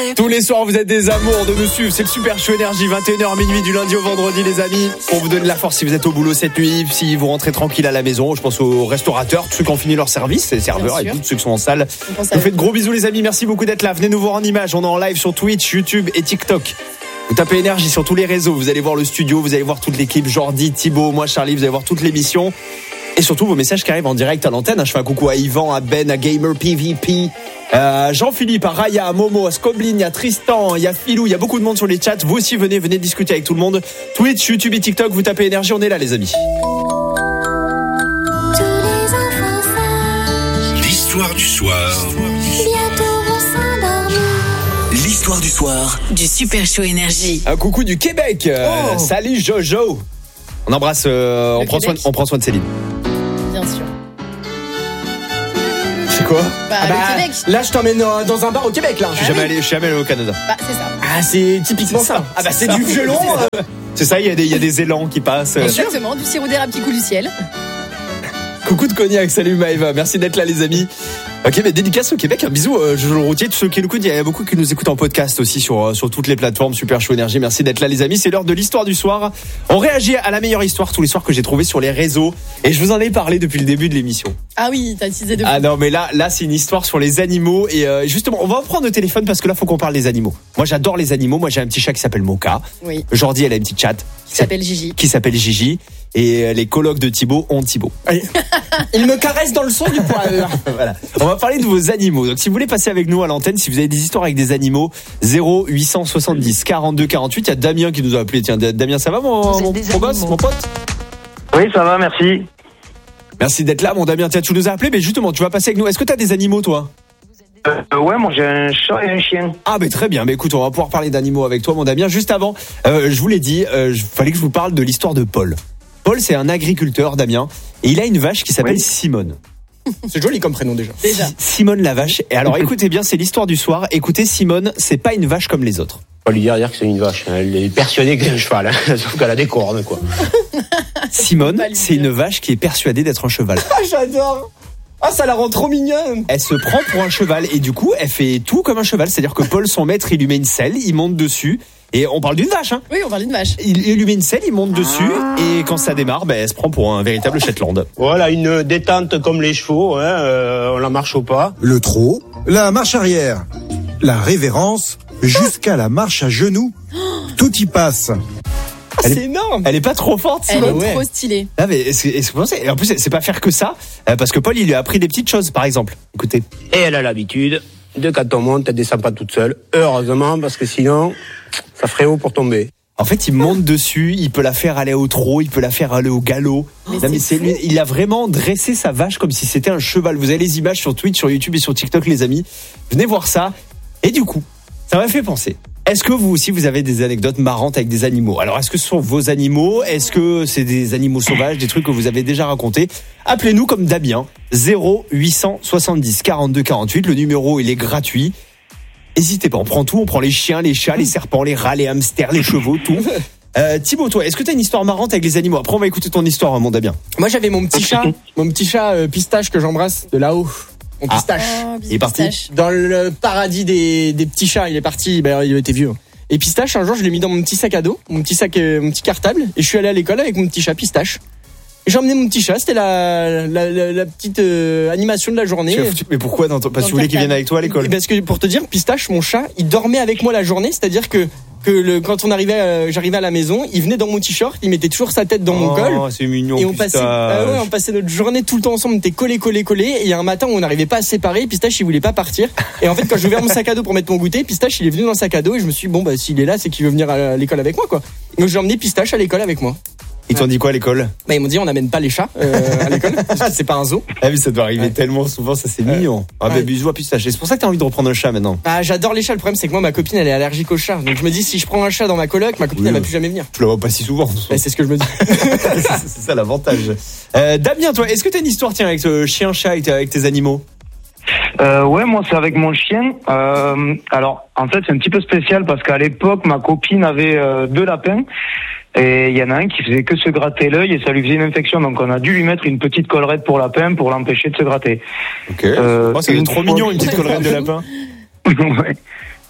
Tous les soirs, vous êtes des amours de nous suivre. C'est le Super Show Énergie, 21h minuit du lundi au vendredi, les amis. Pour vous donner de la force si vous êtes au boulot cette nuit, si vous rentrez tranquille à la maison. Je pense aux restaurateurs, tous ceux qui ont fini leur service, les serveurs et tous ceux qui sont en salle. Je vous fais de gros bisous, les amis. Merci beaucoup d'être là. Venez nous voir en image. On est en live sur Twitch, YouTube et TikTok. Vous tapez Énergie sur tous les réseaux. Vous allez voir le studio, vous allez voir toute l'équipe. Jordi, Thibaut, moi, Charlie. Vous allez voir toute l'émission. Et surtout vos messages qui arrivent en direct à l'antenne. Je fais un coucou à Yvan, à Ben, à Gamer PVP, à Jean-Philippe, à Raya, à Momo, à Scoblin, à Tristan, il y a Philou, il y a beaucoup de monde sur les chats. Vous aussi venez discuter avec tout le monde. Twitch, YouTube et TikTok, vous tapez Énergie, on est là les amis. L'histoire du soir. Bientôt vont s'endormir. L'histoire du soir du Super Show Énergie. Un coucou du Québec. Salut Jojo. On embrasse, on prend soin de Céline. Bien sûr. C'est quoi? Le Québec. Là, je t'emmène dans un bar au Québec, là. Je suis jamais allé au Canada. C'est ça. Ah, c'est typiquement ça. Ah, bah, c'est du violon. C'est ça, il y a des élans qui passent. Exactement, du sirop d'érable qui coule du ciel. Coucou de cognac, salut Maëva, merci d'être là les amis. Ok, mais dédicace au Québec, un bisou Jojo le routier, tous ceux qui nous écoutent, il y a beaucoup qui nous écoutent en podcast aussi sur toutes les plateformes, Super Show Énergie, merci d'être là les amis, c'est l'heure de l'histoire du soir. On réagit à la meilleure histoire tous les soirs que j'ai trouvée sur les réseaux et je vous en ai parlé depuis le début de l'émission. Ah oui, t'as teasé de Ah non mais là c'est une histoire sur les animaux et justement on va prendre le téléphone parce que là faut qu'on parle des animaux. Moi j'adore les animaux, moi j'ai un petit chat qui s'appelle Moka. Oui. Jordi elle a une petite chatte Qui s'appelle Gigi. Et les colocs de Thibaut ont Thibaut. Il me caresse dans le son du poil. Voilà. On va parler de vos animaux. Donc si vous voulez passer avec nous à l'antenne, si vous avez des histoires avec des animaux, 0870 42 48. Il y a Damien qui nous a appelé. Tiens Damien, ça va mon boss, mon pote? Oui, ça va, merci. Merci d'être là mon Damien. Tiens, tu nous as appelé, mais justement tu vas passer avec nous. Est-ce que tu as des animaux toi? Ouais, moi j'ai un chat et un chien. Ah mais très bien, mais écoute, on va pouvoir parler d'animaux avec toi mon Damien. Juste avant, je vous l'ai dit, fallait que je vous parle de l'histoire de Paul. Paul, c'est un agriculteur, Damien, et il a une vache qui s'appelle Simone. C'est joli comme prénom déjà. Simone la vache. Et alors écoutez bien, c'est l'histoire du soir. Écoutez, Simone, c'est pas une vache comme les autres. Pas lui dire que c'est une vache. Elle est persuadée que c'est un cheval, sauf qu'elle a des cornes, quoi. Simone, c'est une vache qui est persuadée d'être un cheval. Ah, j'adore. Ah, ça la rend trop mignonne. Elle se prend pour un cheval et du coup, elle fait tout comme un cheval. C'est-à-dire que Paul, son maître, il lui met une selle, il monte dessus. Et on parle d'une vache, hein. Oui, on parle d'une vache. Il lui met une selle, il monte dessus, et quand ça démarre, elle se prend pour un véritable Shetland. Voilà, une détente comme les chevaux, on la marche au pas. Le trot, la marche arrière, la révérence, jusqu'à la marche à genoux. Tout y passe. C'est énorme. Elle est pas trop forte, Elle Simone. est trop stylée. Ah mais est-ce que vous pensez? Et en plus, c'est pas faire que ça, parce que Paul, il lui a appris des petites choses, par exemple. Écoutez. Et elle a l'habitude de quand on monte, elle descend pas toute seule. Heureusement, parce que sinon, ça ferait haut pour tomber. En fait, il monte dessus, il peut la faire aller au trot, il peut la faire aller au galop. Il a vraiment dressé sa vache comme si c'était un cheval. Vous avez les images sur Twitch, sur YouTube et sur TikTok, les amis. Venez voir ça. Et du coup, ça m'a fait penser. Est-ce que vous aussi, vous avez des anecdotes marrantes avec des animaux? Alors, est-ce que ce sont vos animaux? Est-ce que c'est des animaux sauvages, des trucs que vous avez déjà racontés? Appelez-nous comme Damien, 0870 42 48. Le numéro, il est gratuit. N'hésitez pas, on prend tout. On prend les chiens, les chats, les serpents, les rats, les hamsters, les chevaux, tout. Thibaut, toi, est-ce que tu as une histoire marrante avec les animaux? Après, on va écouter ton histoire, mon Damien. Moi, j'avais mon petit chat Pistache que j'embrasse de là-haut. Mon Pistache. Il est parti dans le paradis des petits chats. Il est parti, il était vieux. Et Pistache, un jour, je l'ai mis dans mon petit sac à dos, mon petit cartable, et je suis allé à l'école avec mon petit chat Pistache. Et j'ai emmené mon petit chat, c'était la petite animation de la journée. Mais pourquoi parce que tu voulais qu'il vienne avec toi à l'école? Parce que pour te dire, Pistache, mon chat, il dormait avec moi la journée, c'est-à-dire que quand j'arrivais à la maison, il venait dans mon t-shirt, il mettait toujours sa tête dans mon col. Oh, c'est mignon. Et on passait notre journée tout le temps ensemble, on était collés. Et il y a un matin où on n'arrivait pas à se séparer, Pistache il voulait pas partir. Et en fait, quand j'ai ouvert mon sac à dos pour mettre mon goûter, Pistache il est venu dans le sac à dos et je me suis dit, s'il est là, c'est qu'il veut venir à l'école avec moi, quoi. Donc j'ai emmené Pistache à l'école avec moi. Ils t'ont dit quoi à l'école? Ils m'ont dit on n'amène pas les chats à l'école, c'est pas un zoo. Ah oui, ça doit arriver tellement souvent, ça c'est mignon. Bisous à Pistache. C'est pour ça que t'as envie de reprendre un chat maintenant. J'adore les chats, le problème c'est que moi ma copine elle est allergique aux chats. Donc je me dis si je prends un chat dans ma coloc, ma copine elle va plus jamais venir. Tu la vois pas si souvent. C'est ce que je me dis. C'est ça l'avantage. Damien, toi, est-ce que t'as une histoire avec chien, chat, avec tes animaux? Ouais, moi c'est avec mon chien. Alors en fait c'est un petit peu spécial parce qu'à l'époque ma copine avait 2 lapins. Et il y en a un qui faisait que se gratter l'œil et ça lui faisait une infection. Donc on a dû lui mettre une petite collerette pour lapin pour l'empêcher de se gratter. Ok. C'est trop mignon une petite collerette de lapin. Ouais.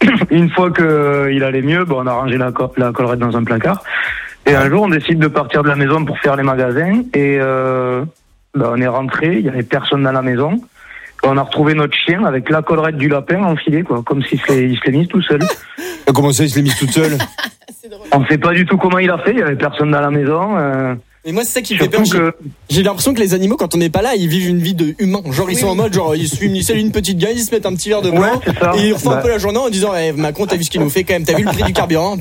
une fois qu'il allait mieux, on a rangé la collerette dans un placard. Et un jour, on décide de partir de la maison pour faire les magasins. Et on est rentré, il y avait personne dans la maison. On a retrouvé notre chien avec la collerette du lapin enfilée, quoi, comme s'il se l'est mise tout seul. Comment ça, il se l'est mise toute seule? On ne sait pas du tout comment il a fait, il y avait personne dans la maison. Et moi, c'est ça qui me fait peur. J'ai l'impression que les animaux, quand on n'est pas là, ils vivent une vie de humain. Genre, ils sont en mode, ils saluent une petite gueule, ils se mettent un petit verre de blanc, et ils refont un peu la journée en disant, Macron, t'as vu ce qu'il nous fait quand même, t'as vu le prix du carburant?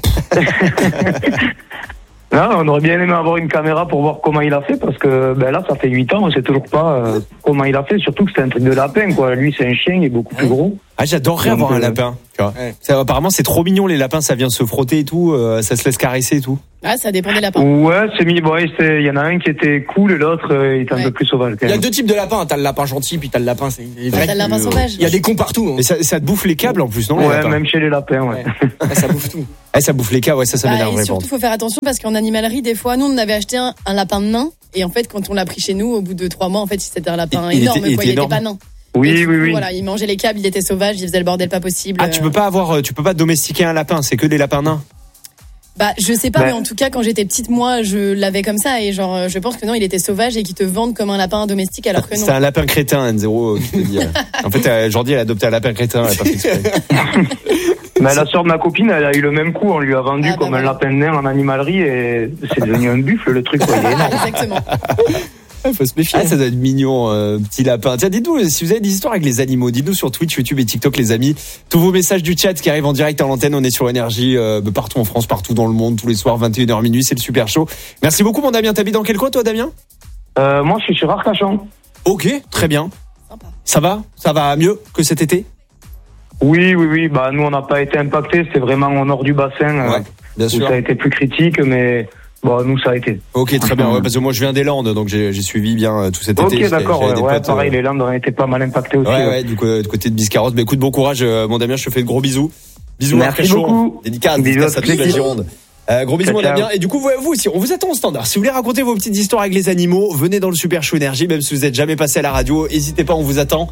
Non, on aurait bien aimé avoir une caméra pour voir comment il a fait, parce que là, ça fait 8 ans, on sait toujours pas comment il a fait, surtout que c'était un truc de lapin, quoi. Lui, c'est un chien, il est beaucoup plus gros. Ah, j'adorerais avoir un lapin. Ouais. Apparemment, c'est trop mignon, les lapins, ça vient se frotter et tout, ça se laisse caresser et tout. Ah, ça dépend des lapins. Ouais, il y en a un qui était cool et l'autre, il était un peu plus sauvage. Il y a 2 types de lapins, t'as le lapin gentil, puis t'as le lapin, t'as le lapin sauvage. Il y a des cons partout. Et ça te bouffe les câbles en plus, non? Ouais, même chez les lapins, ouais. Ça bouffe tout. Ça bouffe les câbles, ça m'énerve. Surtout, faut faire attention parce qu'en animalerie, des fois, nous, on avait acheté un lapin nain, et en fait, quand on l'a pris chez nous, au bout de 3 mois, en fait, c'était un lapin énorme, il était pas nain. Oui. Voilà, il mangeait les câbles, il était sauvage, il faisait le bordel pas possible. Ah, tu peux pas domestiquer un lapin, c'est que des lapins nains. Je sais pas, mais en tout cas, quand j'étais petite, moi, je l'avais comme ça, et je pense que non, il était sauvage et qu'ils te vendent comme un lapin domestique, alors que non. C'est un lapin crétin, N0, tu peux dire. En fait, Jordi, elle a adopté un lapin crétin, elle a pas fait exprès. Mais la sœur de ma copine, elle a eu le même coup, on lui a vendu comme un lapin nain en animalerie, et c'est devenu un buffle, le truc, quoi. Exactement. Faut se méfier. Ça doit être mignon, petit lapin. Tiens, dites-nous si vous avez des histoires avec les animaux. Dites-nous sur Twitch, YouTube et TikTok, les amis. Tous vos messages du chat qui arrivent en direct à l'antenne. On est sur Énergie, partout en France, partout dans le monde, tous les soirs, 21h minuit. C'est le super show. Merci beaucoup, mon Damien. T'habites dans quel coin, toi, Damien? Moi, je suis sur Arcachon. Ok, très bien. Sympa. Ça va mieux que cet été? Oui. Nous, on n'a pas été impactés. C'était vraiment au nord du bassin. Bien sûr. Où ça a été plus critique, mais nous, ça a été. Ok, très bien. Parce que moi, je viens des Landes, donc j'ai suivi bien tout cet été. Ok, d'accord. Pareil, les Landes ont été pas mal impactés aussi. Ouais, du côté de Biscarrosse. Écoute, bon courage, mon Damien. Je te fais de gros bisous. Bisous. Merci beaucoup. Dédicace à toute la Gironde. Gros bisous, mon Damien. Et du coup, vous aussi, on vous attend au standard. Si vous voulez raconter vos petites histoires avec les animaux, venez dans le Super Show Énergie, même si vous n'êtes jamais passé à la radio. N'hésitez pas, on vous attend.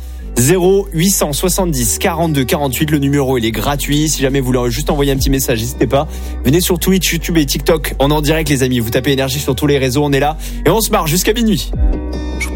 0870 42 48, le numéro il est gratuit. Si jamais vous voulez juste envoyer un petit message, n'hésitez pas. Venez sur Twitch, YouTube et TikTok. On est en direct, les amis. Vous tapez Énergie sur tous les réseaux, on est là. Et on se marre jusqu'à minuit.